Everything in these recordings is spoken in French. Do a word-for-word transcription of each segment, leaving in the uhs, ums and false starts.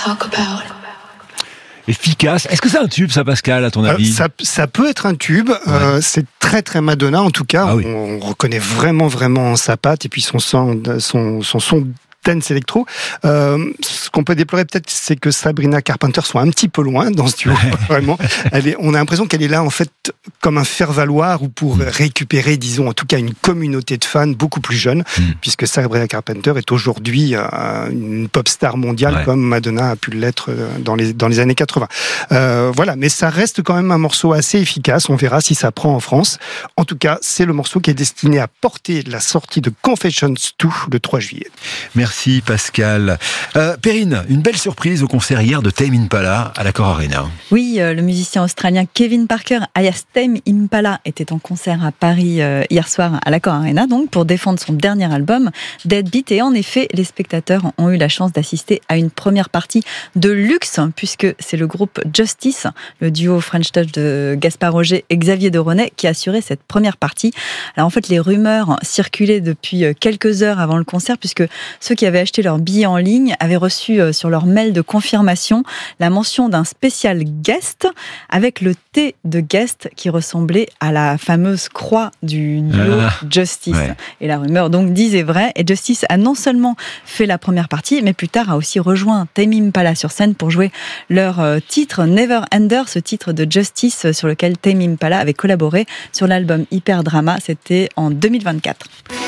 talk about. Efficace. Est-ce que c'est un tube, ça, Pascal, à ton avis ? euh, ça, ça peut être un tube. Ouais. Euh, c'est très très Madonna, en tout cas. Ah oui. on, on reconnaît vraiment vraiment sa patte et puis son son, son, son son dance électro. Euh, ce qu'on peut déplorer peut-être, c'est que Sabrina Carpenter soit un petit peu loin dans ce duo. Vraiment, elle est, on a l'impression qu'elle est là en fait comme un faire-valoir ou pour récupérer, disons, en tout cas une communauté de fans beaucoup plus jeune, mm. puisque Sabrina Carpenter est aujourd'hui euh, une pop star mondiale, ouais. comme Madonna a pu l'être dans les dans les années quatre-vingts. Euh, voilà, mais ça reste quand même un morceau assez efficace. On verra si ça prend en France. En tout cas, c'est le morceau qui est destiné à porter la sortie de Confessions deux le trois juillet. Merci. Merci Pascal. Euh, Perrine, une belle surprise au concert hier de Tame Impala à l'Accor Arena. Oui, euh, le musicien australien Kevin Parker, alias Tame Impala, était en concert à Paris euh, hier soir à l'Accor Arena, donc pour défendre son dernier album, Deadbeat. Et en effet, les spectateurs ont eu la chance d'assister à une première partie de luxe, puisque c'est le groupe Justice, le duo French Touch de Gaspard Roger et Xavier de René, qui a assuré cette première partie. Alors en fait, les rumeurs circulaient depuis quelques heures avant le concert, puisque ceux qui avaient acheté leur billet en ligne avaient reçu sur leur mail de confirmation la mention d'un spécial guest avec le T de guest qui ressemblait à la fameuse croix du duo ah, Justice. Ouais. Et la rumeur donc disait vrai. Et Justice a non seulement fait la première partie, mais plus tard a aussi rejoint Tame Impala sur scène pour jouer leur titre Never Ender, ce titre de Justice sur lequel Tame Impala avait collaboré sur l'album Hyper Drama. C'était en deux mille vingt-quatre.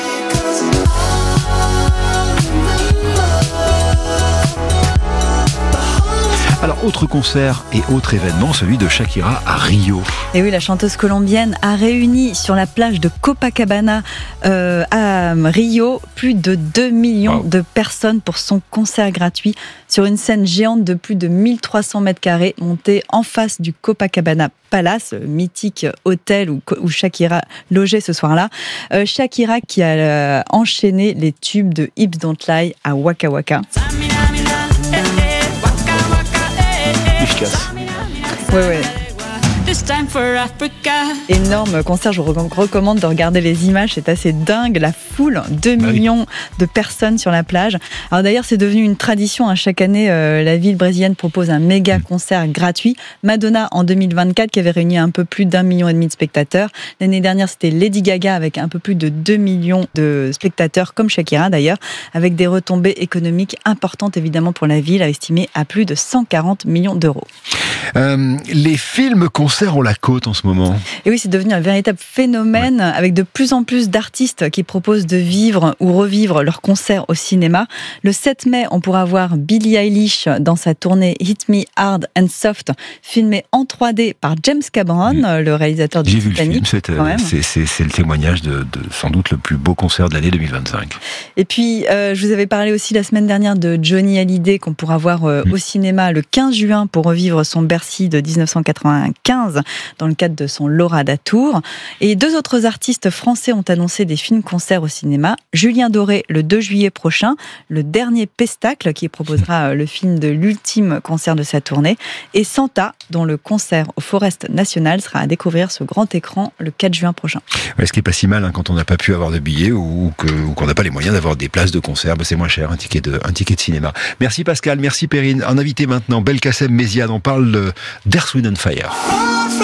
Alors, autre concert et autre événement, celui de Shakira à Rio. Et oui, la chanteuse colombienne a réuni sur la plage de Copacabana euh, à Rio plus de deux millions wow. de personnes pour son concert gratuit sur une scène géante de plus de mille trois cents mètres carrés montée en face du Copacabana Palace, mythique hôtel où, où Shakira logeait ce soir-là. Euh, Shakira qui a euh, enchaîné les tubes de Hips Don't Lie à Waka Waka. Efficace. Ouais, ouais. Énorme concert, je vous recommande de regarder les images, c'est assez dingue, la foule, deux bah millions oui. de personnes sur la plage. Alors d'ailleurs c'est devenu une tradition, hein. Chaque année euh, la ville brésilienne propose un méga concert gratuit. Madonna en deux mille vingt-quatre qui avait réuni un peu plus d'un million et demi de spectateurs. L'année dernière c'était Lady Gaga avec un peu plus de deux millions de spectateurs, comme Shakira d'ailleurs, avec des retombées économiques importantes évidemment pour la ville, estimées à plus de cent quarante millions d'euros. Euh, les films concerts ont la cote en ce moment. Et oui, c'est devenu un véritable phénomène, ouais. avec de plus en plus d'artistes qui proposent de vivre ou revivre leurs concerts au cinéma. Le sept mai, on pourra voir Billie Eilish dans sa tournée Hit Me Hard and Soft, filmée en trois D par James Cameron, oui. le réalisateur du Titanic. J'ai vu le film, c'est, c'est, c'est le témoignage de, de sans doute le plus beau concert de l'année deux mille vingt-cinq. Et puis, euh, je vous avais parlé aussi la semaine dernière de Johnny Hallyday qu'on pourra voir euh, oui. au cinéma le quinze juin pour revivre son Bercy de dix-neuf cent quatre-vingt-quinze dans le cadre de son Laura d'Atour. Et deux autres artistes français ont annoncé des films-concerts au cinéma. Julien Doré le deux juillet prochain, le dernier Pestacle qui proposera le film de l'ultime concert de sa tournée, et Santa dont le concert au Forest National sera à découvrir sur grand écran le quatre juin prochain. Ouais, ce qui est pas si mal hein, quand on n'a pas pu avoir de billets ou, que, ou qu'on n'a pas les moyens d'avoir des places de concert, ben c'est moins cher un ticket de, un ticket de cinéma. Merci Pascal, merci Perrine. Un invité maintenant, Belkacem Méziane, on parle d'Earth, Wind and Fire.